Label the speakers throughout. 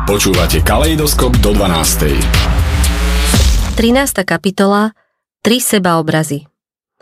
Speaker 1: Počúvate Kaleidoskop do 12.
Speaker 2: 13. kapitola 3 sebaobrazy.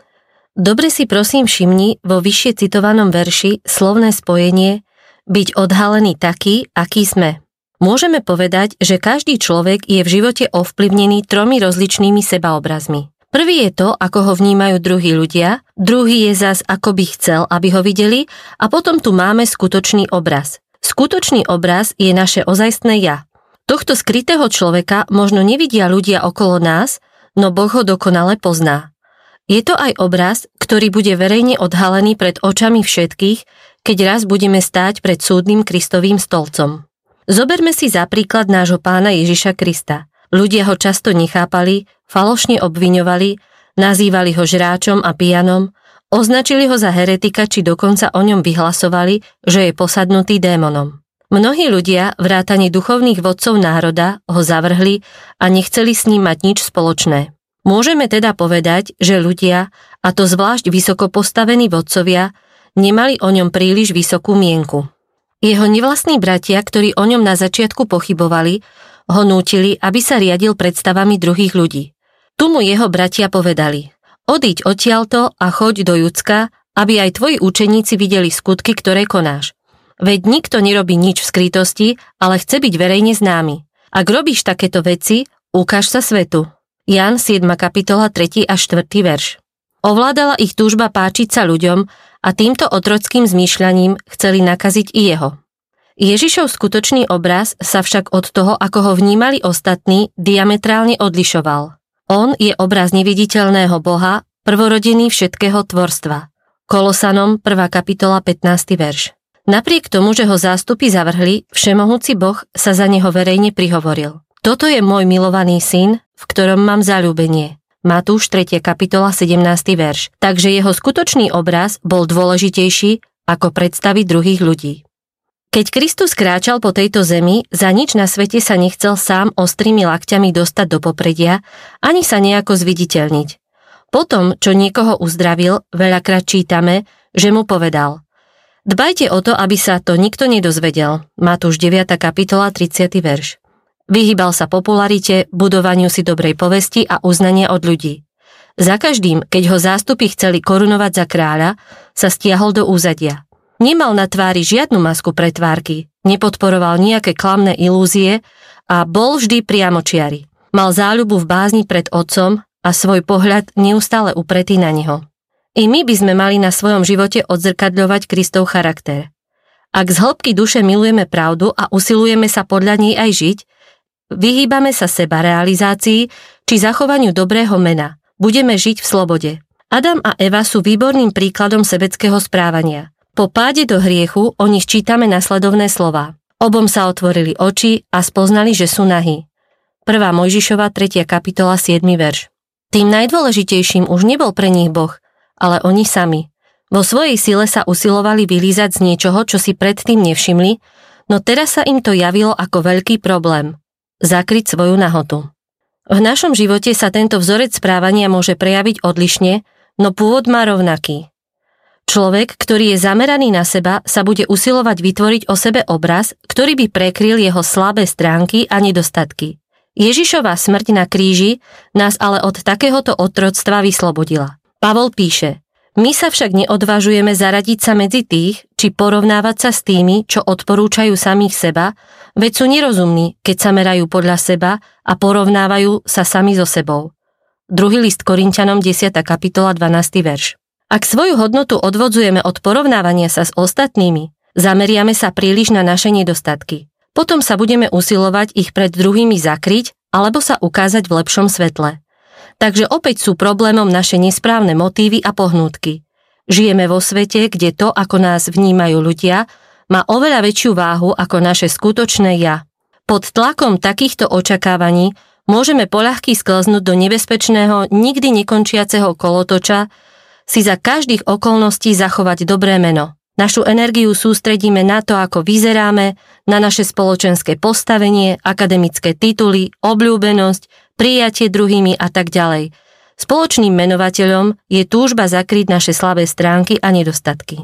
Speaker 2: Dobre si prosím všimni vo vyššie citovanom verši slovné spojenie byť odhalený taký, aký sme. Môžeme povedať, že každý človek je v živote ovplyvnený 3 rozličnými sebaobrazmi. Prvý je to, ako ho vnímajú druhí ľudia, druhý je zas, ako by chcel, aby ho videli, a potom tu máme skutočný obraz. Skutočný obraz je naše ozajstné ja. Tohto skrytého človeka možno nevidia ľudia okolo nás, no Boh ho dokonale pozná. Je to aj obraz, ktorý bude verejne odhalený pred očami všetkých, keď raz budeme stáť pred súdnym Kristovým stolcom. Zoberme si za príklad nášho Pána Ježiša Krista. Ľudia ho často nechápali, falošne obviňovali, nazývali ho žráčom a pijanom, označili ho za heretika či dokonca o ňom vyhlasovali, že je posadnutý démonom. Mnohí ľudia, vrátane duchovných vodcov národa, ho zavrhli a nechceli s ním mať nič spoločné. Môžeme teda povedať, že ľudia, a to zvlášť vysoko postavení vodcovia, nemali o ňom príliš vysokú mienku. Jeho nevlastní bratia, ktorí o ňom na začiatku pochybovali, ho nútili, aby sa riadil predstavami druhých ľudí. Tu mu jeho bratia povedali: odíď odtiaľto a choď do Judska, aby aj tvoji učeníci videli skutky, ktoré konáš. Veď nikto nerobí nič v skrytosti, ale chce byť verejne známy. Ak robíš takéto veci, ukáž sa svetu. Ján 7. kapitola 3. a 4. verš. Ovládala ich túžba páčiť sa ľuďom a týmto otrockým zmýšľaním chceli nakaziť i jeho. Ježišov skutočný obraz sa však od toho, ako ho vnímali ostatní, diametrálne odlišoval. On je obraz neviditeľného Boha, prvorodený všetkého tvorstva. Kolosanom 1. kapitola 15. verš. Napriek tomu, že ho zástupy zavrhli, všemohúci Boh sa za neho verejne prihovoril. Toto je môj milovaný syn, v ktorom mám zaľúbenie. Matúš 3. kapitola 17. verš. Takže jeho skutočný obraz bol dôležitejší ako predstavy druhých ľudí. Keď Kristus kráčal po tejto zemi, za nič na svete sa nechcel sám ostrými lakťami dostať do popredia, ani sa nejako zviditeľniť. Potom, čo niekoho uzdravil, veľakrát čítame, že mu povedal: dbajte o to, aby sa to nikto nedozvedel. Matúš 9. kapitola 30. verš. Vyhýbal sa popularite, budovaniu si dobrej povesti a uznania od ľudí. Za každým, keď ho zástupy chceli korunovať za kráľa, sa stiahol do úzadia. Nemal na tvári žiadnu masku pretvárky, nepodporoval nejaké klamné ilúzie a bol vždy priamočiary. Mal záľubu v bázni pred otcom a svoj pohľad neustále upretý na neho. I my by sme mali na svojom živote odzrkadľovať Kristov charakter. Ak z hĺbky duše milujeme pravdu a usilujeme sa podľa nej aj žiť, vyhýbame sa sebarealizácii či zachovaniu dobrého mena. Budeme žiť v slobode. Adam a Eva sú výborným príkladom sebeckého správania. Po páde do hriechu o nich čítame nasledovné slová. Obom sa otvorili oči a spoznali, že sú nahí. 1. Mojžišova 3. kapitola 7. verš. Tým najdôležitejším už nebol pre nich Boh, ale oni sami. Vo svojej sile sa usilovali vylízať z niečoho, čo si predtým nevšimli, no teraz sa im to javilo ako veľký problém. Zakryť svoju nahotu. V našom živote sa tento vzorec správania môže prejaviť odlišne, no pôvod má rovnaký. Človek, ktorý je zameraný na seba, sa bude usilovať vytvoriť o sebe obraz, ktorý by prekryl jeho slabé stránky a nedostatky. Ježišova smrť na kríži nás ale od takéhoto otroctva vyslobodila. Pavol píše: my sa však neodvážujeme zaradiť sa medzi tých, či porovnávať sa s tými, čo odporúčajú samých seba, veď sú nerozumní, keď sa merajú podľa seba a porovnávajú sa sami so sebou. 2. list Korinťanom 10. kapitola 12. verš. Ak svoju hodnotu odvodzujeme od porovnávania sa s ostatnými, zameriame sa príliš na naše nedostatky. Potom sa budeme usilovať ich pred druhými zakryť alebo sa ukázať v lepšom svetle. Takže opäť sú problémom naše nesprávne motívy a pohnútky. Žijeme vo svete, kde to, ako nás vnímajú ľudia, má oveľa väčšiu váhu ako naše skutočné ja. Pod tlakom takýchto očakávaní môžeme poľahky sklznúť do nebezpečného, nikdy nekončiaceho kolotoča, si za každých okolností zachovať dobré meno. Našu energiu sústredíme na to, ako vyzeráme, na naše spoločenské postavenie, akademické tituly, obľúbenosť, prijatie druhými a tak ďalej. Spoločným menovateľom je túžba zakryť naše slabé stránky a nedostatky.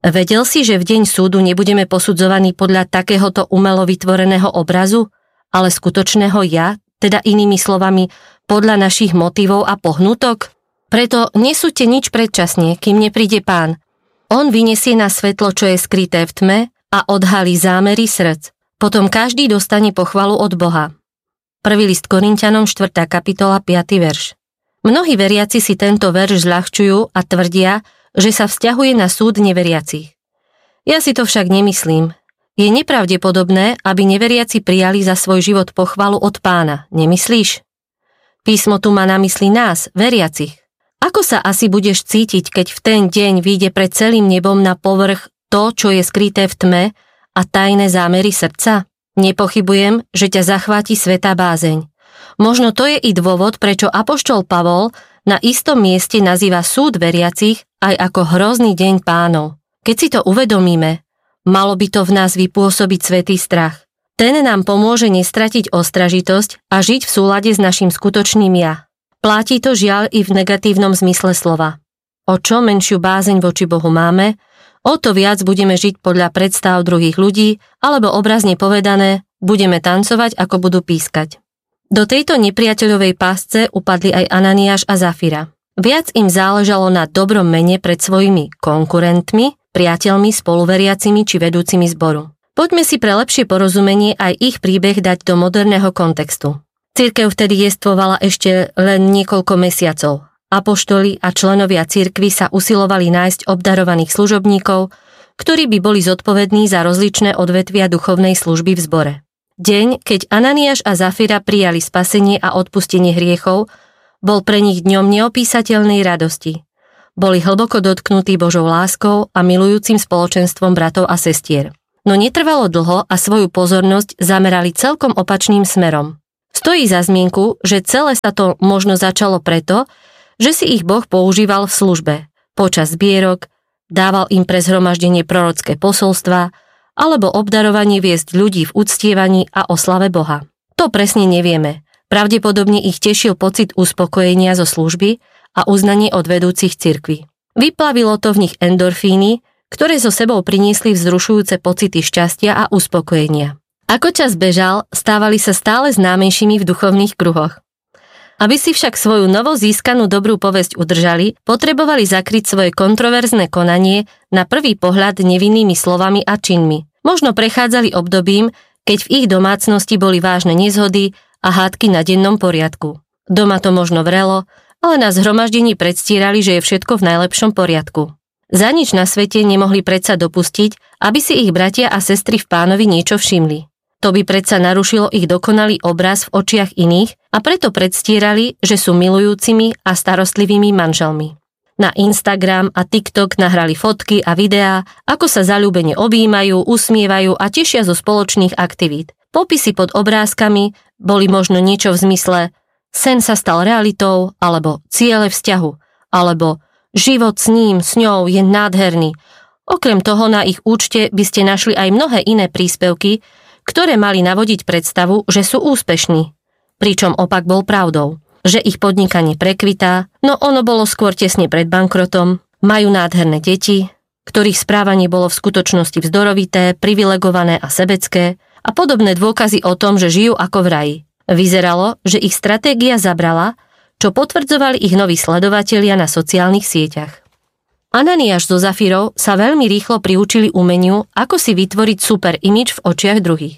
Speaker 2: Vedel si, že v deň súdu nebudeme posudzovaní podľa takéhoto umelo vytvoreného obrazu, ale skutočného ja, teda inými slovami, podľa našich motivov a pohnutok? Preto nesúďte nič predčasne, kým nepríde Pán. On vyniesie na svetlo, čo je skryté v tme a odhalí zámery srdc. Potom každý dostane pochvalu od Boha. 1. list Korinťanom 4. kapitola 5. verš. Mnohí veriaci si tento verš zľahčujú a tvrdia, že sa vzťahuje na súd neveriacich. Ja si to však nemyslím. Je nepravdepodobné, aby neveriaci prijali za svoj život pochvalu od Pána, nemyslíš? Písmo tu má na mysli nás, veriacich. Ako sa asi budeš cítiť, keď v ten deň vyjde pred celým nebom na povrch to, čo je skryté v tme a tajné zámery srdca? Nepochybujem, že ťa zachváti svätá bázeň. Možno to je i dôvod, prečo apoštol Pavol na istom mieste nazýva súd veriacich aj ako hrozný deň Pánov. Keď si to uvedomíme, malo by to v nás vypôsobiť svätý strach. Ten nám pomôže nestratiť ostražitosť a žiť v súlade s našim skutočným ja. Platí to žiaľ i v negatívnom zmysle slova. O čo menšiu bázeň voči Bohu máme, o to viac budeme žiť podľa predstav druhých ľudí, alebo obrazne povedané, budeme tancovať, ako budú pískať. Do tejto nepriateľovej pásce upadli aj Ananiáš a Zafira. Viac im záležalo na dobrom mene pred svojimi konkurentmi, priateľmi, spoluveriacimi či vedúcimi zboru. Poďme si pre lepšie porozumenie aj ich príbeh dať do moderného kontextu. Cirkev vtedy jestvovala ešte len niekoľko mesiacov. Apoštoli a členovia cirkvi sa usilovali nájsť obdarovaných služobníkov, ktorí by boli zodpovední za rozličné odvetvia duchovnej služby v zbore. Deň, keď Ananiáš a Zafira prijali spasenie a odpustenie hriechov, bol pre nich dňom neopísateľnej radosti. Boli hlboko dotknutí Božou láskou a milujúcim spoločenstvom bratov a sestier. No netrvalo dlho a svoju pozornosť zamerali celkom opačným smerom. Stojí za zmienku, že celé sa to možno začalo preto, že si ich Boh používal v službe, počas zbierok, dával im pre zhromaždenie prorocké posolstva, alebo obdarovanie viesť ľudí v uctievaní a oslave Boha. To presne nevieme. Pravdepodobne ich tešil pocit uspokojenia zo služby a uznanie od vedúcich cirkví. Vyplavilo to v nich endorfíny, ktoré so sebou priniesli vzrušujúce pocity šťastia a uspokojenia. Ako čas bežal, stávali sa stále známejšími v duchovných kruhoch. Aby si však svoju novo získanú dobrú povesť udržali, potrebovali zakryť svoje kontroverzné konanie na prvý pohľad nevinnými slovami a činmi. Možno prechádzali obdobím, keď v ich domácnosti boli vážne nezhody a hádky na dennom poriadku. Doma to možno vrelo, ale na zhromaždení predstierali, že je všetko v najlepšom poriadku. Za nič na svete nemohli predsa dopustiť, aby si ich bratia a sestry v Pánovi niečo všimli. To by predsa narušilo ich dokonalý obraz v očiach iných a preto predstierali, že sú milujúcimi a starostlivými manželmi. Na Instagram a TikTok nahrali fotky a videá, ako sa zaľúbene objímajú, usmievajú a tešia zo spoločných aktivít. Popisy pod obrázkami boli možno niečo v zmysle sen sa stal realitou, alebo ciele vzťahu, alebo život s ním, s ňou je nádherný. Okrem toho na ich účte by ste našli aj mnohé iné príspevky, ktoré mali navodiť predstavu, že sú úspešní. Pričom opak bol pravdou, že ich podnikanie prekvitá, no ono bolo skôr tesne pred bankrotom, majú nádherné deti, ktorých správanie bolo v skutočnosti vzdorovité, privilegované a sebecké a podobné dôkazy o tom, že žijú ako v raji. Vyzeralo, že ich stratégia zabrala, čo potvrdzovali ich noví sledovatelia na sociálnych sieťach. Ananiáš so Zafirou sa veľmi rýchlo priučili umeniu, ako si vytvoriť super imidž v očiach druhých.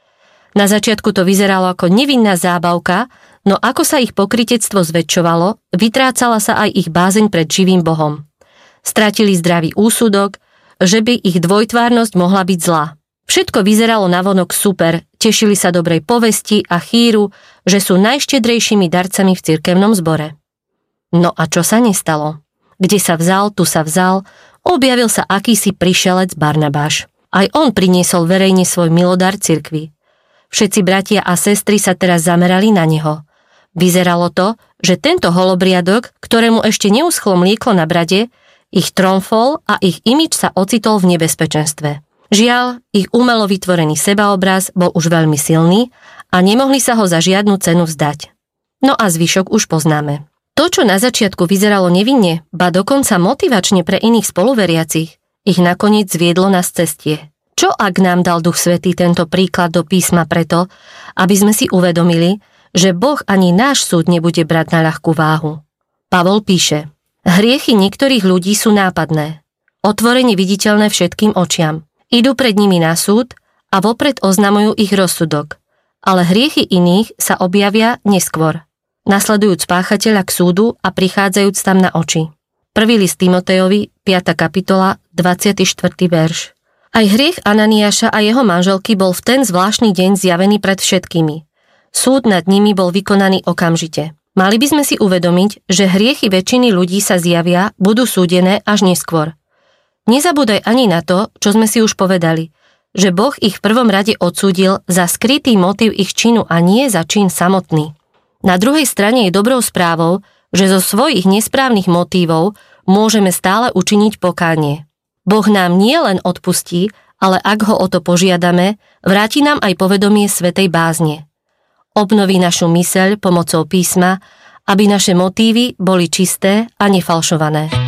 Speaker 2: Na začiatku to vyzeralo ako nevinná zábavka, no ako sa ich pokrytectvo zväčšovalo, vytrácala sa aj ich bázeň pred živým Bohom. Stratili zdravý úsudok, že by ich dvojtvárnosť mohla byť zlá. Všetko vyzeralo navonok super, tešili sa dobrej povesti a chýru, že sú najštedrejšími darcami v cirkevnom zbore. No a čo sa nestalo? Kde sa vzal, tu sa vzal, objavil sa akýsi prišelec Barnabáš. Aj on priniesol verejne svoj milodar cirkvi. Všetci bratia a sestry sa teraz zamerali na neho. Vyzeralo to, že tento holobriadok, ktorému ešte neuschlo mlieko na brade, ich tromfol a ich imidž sa ocitol v nebezpečenstve. Žiaľ, ich umelo vytvorený sebaobraz bol už veľmi silný a nemohli sa ho za žiadnu cenu vzdať. No a zvyšok už poznáme. To, čo na začiatku vyzeralo nevinne, ba dokonca motivačne pre iných spoluveriacich, ich nakoniec zviedlo na scestie. Čo ak nám dal Duch Svätý tento príklad do písma preto, aby sme si uvedomili, že Boh ani náš súd nebude brať na ľahkú váhu? Pavol píše: hriechy niektorých ľudí sú nápadné, otvorene viditeľné všetkým očiam. Idú pred nimi na súd a vopred oznamujú ich rozsudok, ale hriechy iných sa objavia neskôr, nasledujúc páchateľa k súdu a prichádzajúc tam na oči. 1. list Timotejovi, 5. kapitola, 24. verš. Aj hriech Ananiáša a jeho manželky bol v ten zvláštny deň zjavený pred všetkými. Súd nad nimi bol vykonaný okamžite. Mali by sme si uvedomiť, že hriechy väčšiny ľudí sa zjavia, budú súdené až neskôr. Nezabúdaj ani na to, čo sme si už povedali, že Boh ich v prvom rade odsúdil za skrytý motív ich činu a nie za čin samotný. Na druhej strane je dobrou správou, že zo svojich nesprávnych motívov môžeme stále učiniť pokánie. Boh nám nie len odpustí, ale ak ho o to požiadame, vráti nám aj povedomie svätej bázne. Obnoví našu myseľ pomocou písma, aby naše motívy boli čisté a nefalšované.